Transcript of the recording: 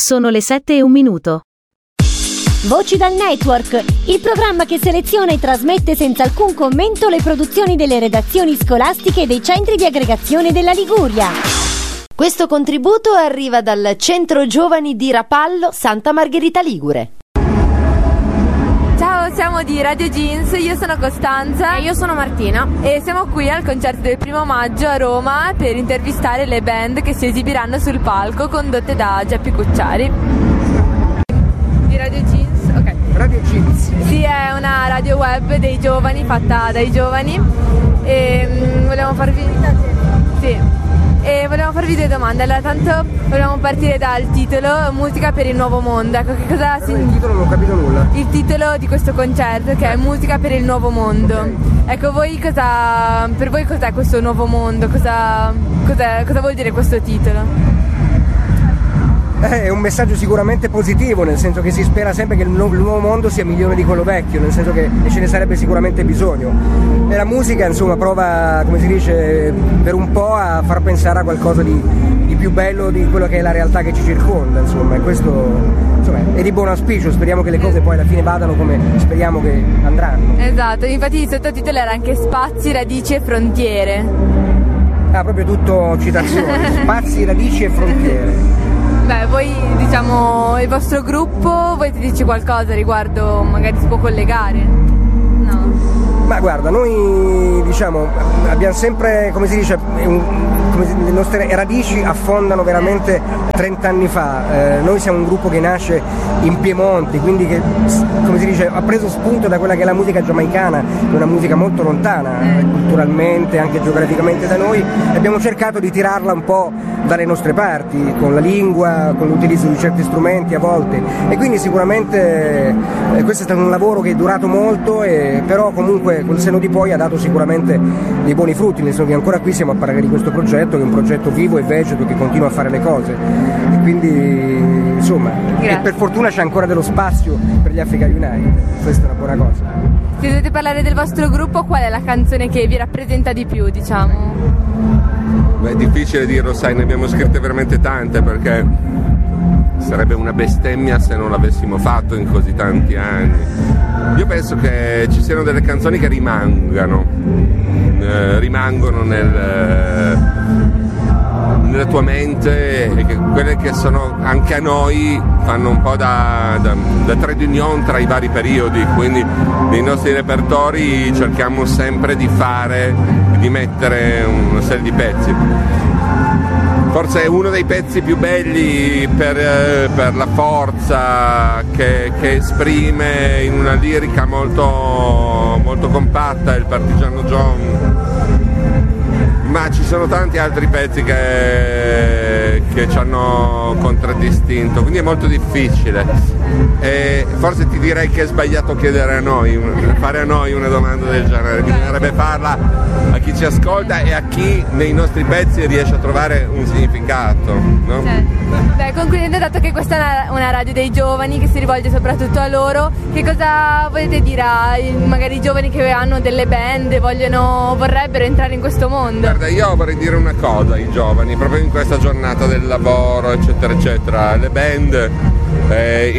Sono le 7:01. Voci dal Network, il programma che seleziona e trasmette senza alcun commento le produzioni delle redazioni scolastiche e dei centri di aggregazione della Liguria. Questo contributo arriva dal Centro Giovani di Rapallo, Santa Margherita Ligure. Ciao, siamo di Radio Jeans, io sono Costanza e io sono Martina e siamo qui al concerto del 1° maggio a Roma per intervistare le band che si esibiranno sul palco condotte da Geppi Cucciari. Di Radio Jeans, ok. Radio Jeans. Sì, è una radio web dei giovani, fatta dai giovani e volevamo farvi due domande. Allora, tanto volevamo partire dal titolo Musica per il nuovo mondo. Ecco, che cosa il titolo non ho capito nulla. Il titolo di questo concerto, che è Musica per il nuovo mondo. Okay. Ecco, per voi cos'è questo nuovo mondo? Cosa vuol dire questo titolo? È un messaggio sicuramente positivo, nel senso che si spera sempre che il nuovo mondo sia migliore di quello vecchio, nel senso che ce ne sarebbe sicuramente bisogno. E la musica, insomma, prova, come si dice, per un po' a far pensare a qualcosa di più bello di quello che è la realtà che ci circonda, insomma, e questo, insomma, è di buon auspicio. Speriamo che le cose poi alla fine vadano come speriamo che andranno. Esatto, infatti il sottotitolo era anche Spazi, radici e frontiere. Ah, proprio tutto citazioni, spazi, radici e frontiere. Beh, voi, diciamo, il vostro gruppo, voi ti dici qualcosa riguardo, magari si può collegare? No? Ma guarda, noi diciamo abbiamo sempre, come si dice, le nostre radici affondano veramente 30 anni fa. Noi siamo un gruppo che nasce in Piemonte, quindi che, come si dice, ha preso spunto da quella che è la musica giamaicana, che è una musica molto lontana culturalmente, anche geograficamente da noi, e abbiamo cercato di tirarla un po' dalle nostre parti, con la lingua, con l'utilizzo di certi strumenti a volte, e quindi sicuramente questo è stato un lavoro che è durato molto, però comunque col senno di poi ha dato sicuramente dei buoni frutti, nel senso che ancora qui siamo a parlare di questo progetto, che è un progetto vivo e vegeto che continua a fare le cose, e quindi insomma, e per fortuna c'è ancora dello spazio per gli Africa United, questa è una buona cosa. Se dovete parlare del vostro gruppo, qual è la canzone che vi rappresenta di più, diciamo? Beh, è difficile dirlo, sai, ne abbiamo scritte veramente tante, perché sarebbe una bestemmia se non l'avessimo fatto in così tanti anni. Io penso che ci siano delle canzoni che rimangono nella tua mente, e che quelle che sono anche a noi fanno un po' da trade union tra i vari periodi, quindi nei nostri repertori cerchiamo sempre di mettere una serie di pezzi. Forse è uno dei pezzi più belli per la forza che esprime in una lirica molto, molto compatta, il Partigiano John, ma ci sono tanti altri pezzi che ci hanno contraddistinto, quindi è molto difficile, e forse ti direi che è sbagliato fare a noi una domanda del genere. Bisognerebbe farla a chi ci ascolta e a chi nei nostri pezzi riesce a trovare un significato, no? Certo. Beh, concludendo, dato che questa è una radio dei giovani che si rivolge soprattutto a loro, che cosa volete dire magari i giovani che hanno delle band, vorrebbero entrare in questo mondo? Guarda, io vorrei dire una cosa ai giovani, proprio in questa giornata del lavoro, eccetera eccetera. Le band